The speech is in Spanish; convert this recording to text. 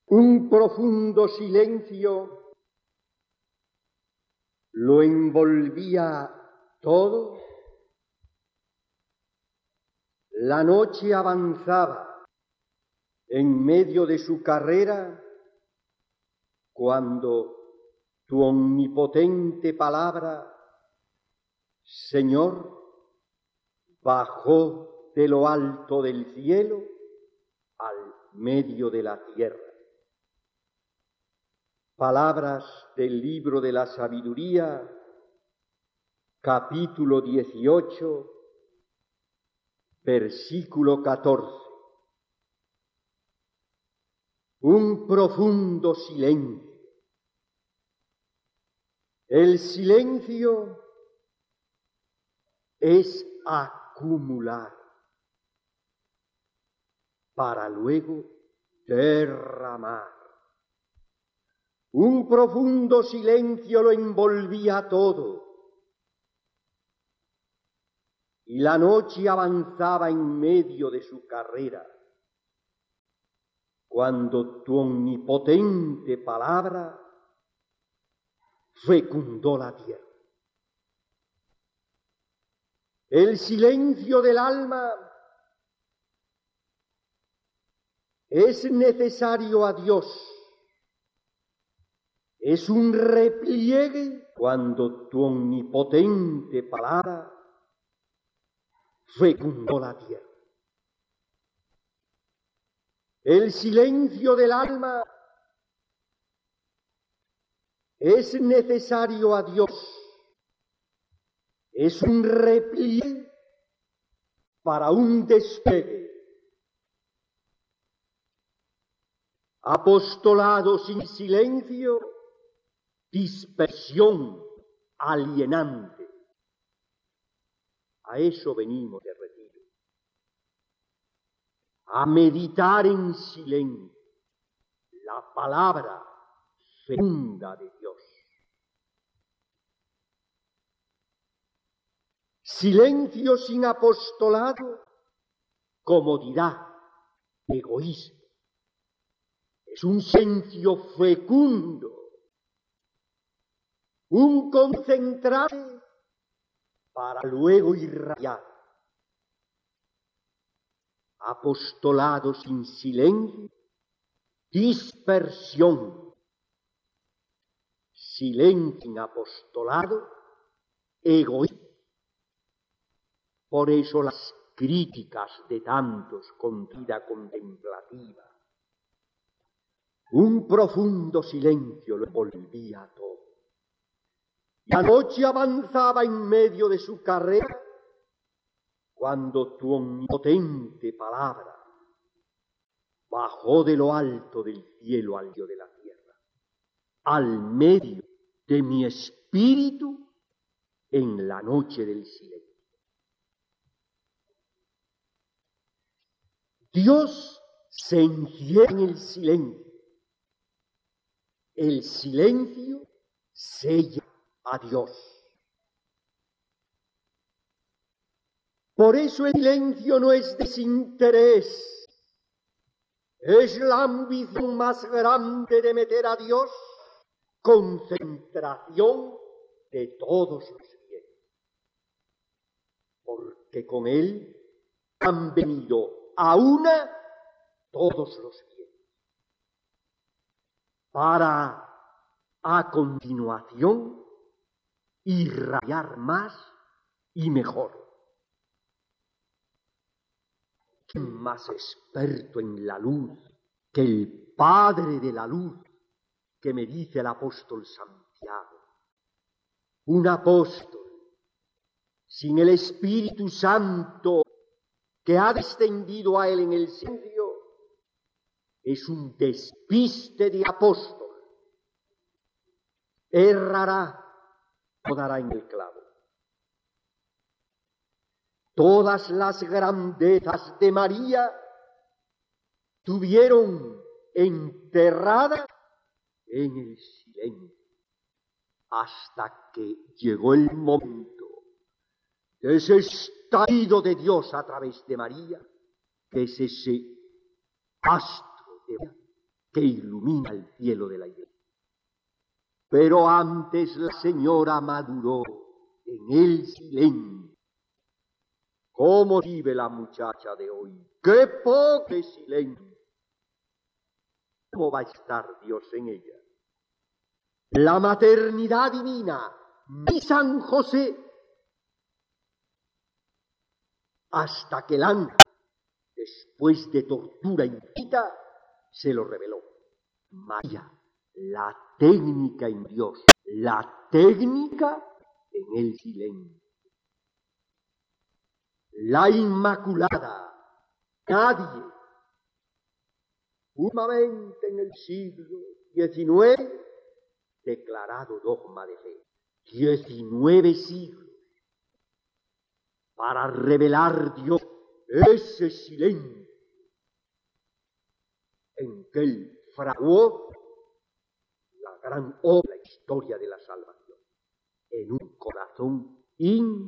Un profundo silencio lo envolvía todo. La noche avanzaba en medio de su carrera cuando tu omnipotente palabra, Señor, bajó de lo alto del cielo al medio de la tierra. Palabras del libro de la sabiduría, capítulo 18, versículo 14. Un profundo silencio. El silencio es acumular para luego derramar. Un profundo silencio lo envolvía todo. Y la noche avanzaba en medio de su carrera, cuando tu omnipotente palabra fecundó la tierra. El silencio del alma es necesario a Dios. Es un repliegue cuando tu omnipotente palabra fecundó la tierra. El silencio del alma es necesario a Dios. Es un repliegue para un despegue. Apostolado sin silencio, dispersión alienante. A eso venimos de retiro. A meditar en silencio la palabra fecunda de Dios. Silencio sin apostolado, comodidad, egoísmo. Es un silencio fecundo, un concentrarse para luego irradiar. Apostolado sin silencio, dispersión. Silencio sin apostolado, egoísmo. Por eso las críticas de tantos con vida contemplativa. Un profundo silencio lo envolvía todo. La noche avanzaba en medio de su carrera cuando tu omnipotente palabra bajó de lo alto del cielo al medio de la tierra, al medio de mi espíritu en la noche del silencio. Dios se encierra en el silencio. El silencio sella a Dios. Por eso el silencio no es desinterés, es la ambición más grande de meter a Dios, concentración de todos los bienes. Porque con Él han venido a una todos los bienes. Para a continuación irradiar más y mejor. ¿Quién más experto en la luz que el Padre de la luz que me dice el apóstol Santiago? Un apóstol sin el Espíritu Santo que ha descendido a él en el silencio es un despiste de apóstol. Errará o dará en el clavo. Todas las grandezas de María tuvieron enterrada en el silencio hasta que llegó el momento de ese estallido de Dios a través de María, que es ese astro de María, que ilumina el cielo de la iglesia. Pero antes la señora maduró en el silencio. ¿Cómo vive la muchacha de hoy? ¡Qué poco silencio! ¿Cómo va a estar Dios en ella? La maternidad divina, mi San José, hasta que el ángel, después de tortura infinita, se lo reveló. María, la técnica en Dios, la técnica en el silencio. La Inmaculada, nadie, últimamente en el siglo XIX, declarado dogma de fe. 19 siglos para revelar Dios ese silencio en que Él fraguó la gran obra, la historia de la salvación, en un corazón